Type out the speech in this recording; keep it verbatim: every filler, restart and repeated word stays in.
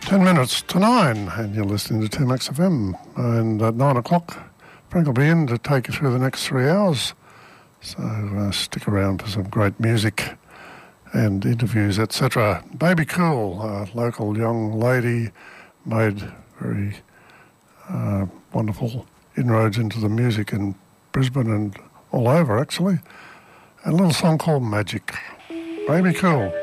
Ten minutes to nine, and you're listening to two Max F M. And at nine o'clock, Frank will be in to take you through the next three hours. So uh, stick around for some great music and interviews, et cetera. Baby Cool, a local young lady, made very uh, wonderful inroads into the music in Brisbane and all over, actually. A little song called Magic. Baby Cool.